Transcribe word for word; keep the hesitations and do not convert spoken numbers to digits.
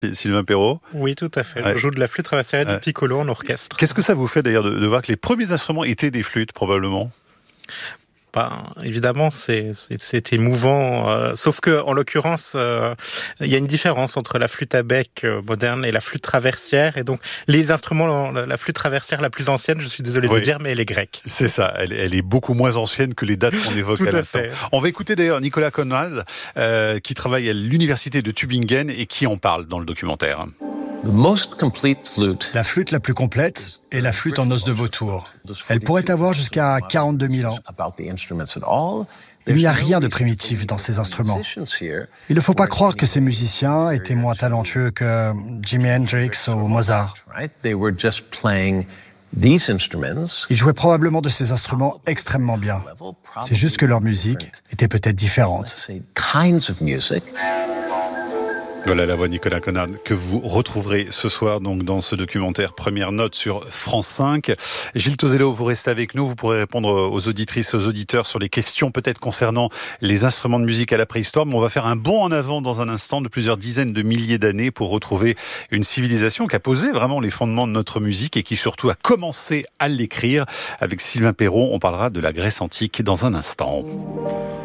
Sylvain Perrault. Oui, tout à fait. Ouais. Je joue de la flûte traversière et du Ouais. piccolo en orchestre. Qu'est-ce que ça vous fait d'ailleurs de, de voir que les premiers instruments étaient des flûtes, probablement ? Ben, évidemment, c'est, c'est, c'est émouvant. Euh, sauf que, en l'occurrence, euh, il y a une différence entre la flûte à bec euh, moderne et la flûte traversière. Et donc, les instruments, la, la flûte traversière la plus ancienne, je suis désolé de Oui. le dire, mais elle est grecque. C'est ça, elle, elle est beaucoup moins ancienne que les dates qu'on évoque Tout à à l'instant. fait. On va écouter d'ailleurs Nicolas Conrad, euh, qui travaille à l'université de Tübingen et qui en parle dans le documentaire. La flûte la plus complète est la flûte en os de vautour. Elle pourrait avoir jusqu'à quarante-deux mille ans. Il n'y a rien de primitif dans ces instruments. Il ne faut pas croire que ces musiciens étaient moins talentueux que Jimi Hendrix ou Mozart. Ils jouaient probablement de ces instruments extrêmement bien. C'est juste que leur musique était peut-être différente. Voilà la voix de Nicolas Conrad que vous retrouverez ce soir donc dans ce documentaire Première Note sur France cinq. Gilles Tosello, vous restez avec nous, vous pourrez répondre aux auditrices, aux auditeurs sur les questions peut-être concernant les instruments de musique à la préhistoire, mais on va faire un bond en avant dans un instant de plusieurs dizaines de milliers d'années pour retrouver une civilisation qui a posé vraiment les fondements de notre musique et qui surtout a commencé à l'écrire. Avec Sylvain Perrault, on parlera de la Grèce antique dans un instant.